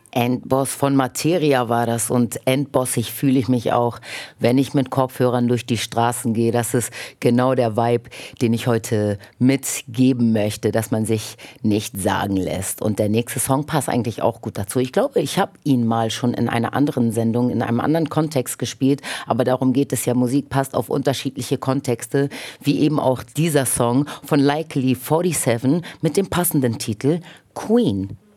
Endboss von Materia war das und endbossig fühle ich mich auch, wenn ich mit Kopfhörern durch die Straßen gehe. Das ist genau der Vibe, den ich heute mitgeben möchte, dass man sich nicht sagen lässt. Und der nächste Song passt eigentlich auch gut dazu. Ich glaube, ich habe ihn mal schon in einer anderen Sendung, in einem anderen Kontext gespielt, aber darum geht es ja, Musik passt auf unterschiedliche Kontexte, wie eben auch dieser Song von Likely 47 mit dem passenden Titel Queen.